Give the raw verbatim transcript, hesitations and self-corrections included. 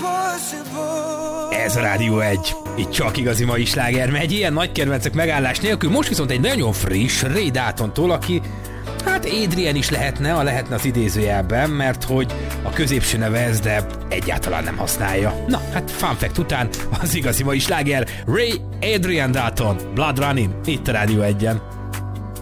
Ez a Rádió egy. Itt csak igazi mai sláger megy, ilyen nagy kedvencek megállás nélkül. Most viszont egy nagyon friss Ray Daltontól, aki hát Adrian is lehetne, a lehetne az idézőjelben, mert hogy a középső neve ez, de egyáltalán nem használja. Na, hát fun fact után az igazi mai sláger Ray Adrian Dalton, Blood Running, itt a Rádió egyen.